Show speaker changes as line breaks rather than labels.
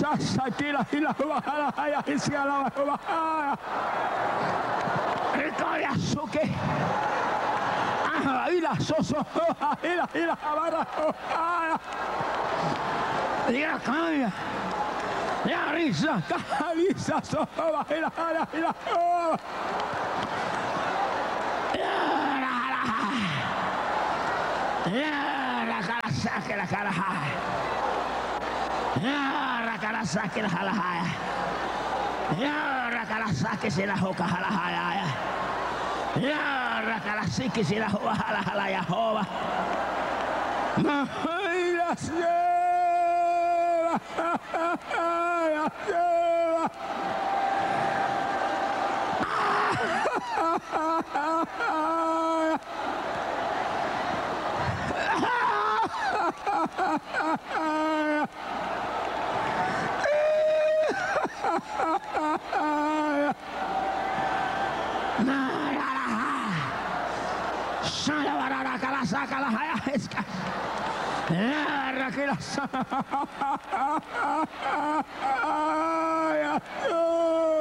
Sakira hila bahala haya hisiala bahala. Ikoya suke. Hila soso hila bara. Ya kaya. Ya risa kalisa so hila. Ya la cara saque la cara. Ya la cara saque la halahaya. Ya la cara saque se la hoka halahaya. Ya la cara saque se la hoka halahaya hova. Mahila se.